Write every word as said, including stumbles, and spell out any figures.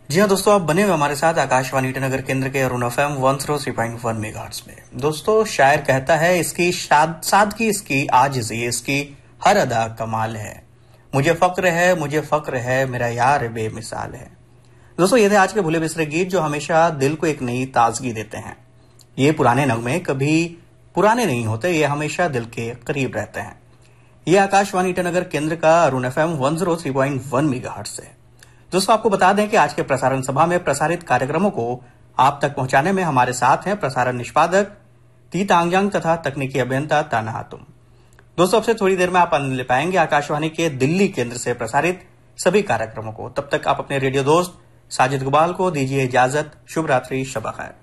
जी हाँ दोस्तों, आप बने हुए हमारे साथ आकाशवाणी ईटानगर केंद्र के Arun F M one zero three point one megahertz में। दोस्तों, शायर कहता है इसकी शाद सादगी, इसकी आजिज़ी, इसकी हर अदा कमाल है। मुझे फक्र है, मुझे फक्र है, मेरा यार बेमिसाल है। दोस्तों, ये थे आज के भूले बिसरे गीत जो हमेशा दिल को एक नई ताजगी देते हैं। ये पुराने नगमे कभी पुराने नहीं होते, ये हमेशा दिल के करीब रहते हैं। ये आकाशवाणी ईटानगर केंद्र का Arun F M one zero three point one megahertz है। दोस्तों, आपको बता दें कि आज के प्रसारण सभा में प्रसारित कार्यक्रमों को आप तक पहुंचाने में हमारे साथ हैं प्रसारण निष्पादक ती तांगयांग तथा तकनीकी अभियंता ताना हातुम। दोस्तों, अब से थोड़ी देर में आप आनंद ले पाएंगे आकाशवाणी के दिल्ली केंद्र से प्रसारित सभी कार्यक्रमों को। तब तक आप अपने रेडियो दोस्त साजिद इकबाल को दीजिए इजाजत। शुभ रात्रि, शब खैर।